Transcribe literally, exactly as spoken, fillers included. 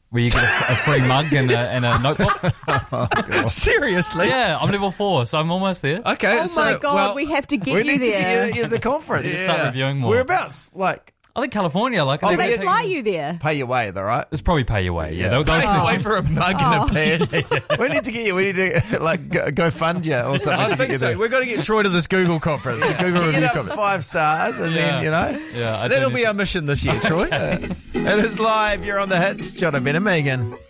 where you get a, a free mug and a, and a notebook. Oh, seriously? Yeah, I'm level four, so I'm almost there. Okay. Oh so, my God, well, we have to get We you need to there. get you at the conference. Yeah. Start reviewing more. Whereabouts? Like, I think California. Like, Oh, Do I they think fly you there? pay your way, though, right? It's probably pay your way. Yeah, Yeah. they'll, they'll Pay away for a mug Oh. and a pants. We need to get you. We need to like go, go fund you or something. I to think get you so. there. We've got to get Troy to this Google conference, the Google Get review up conference. five stars, and then you know, Yeah, I do That'll need be to- our mission this year, Troy. it is live. You're on the hits. John and Ben and Megan.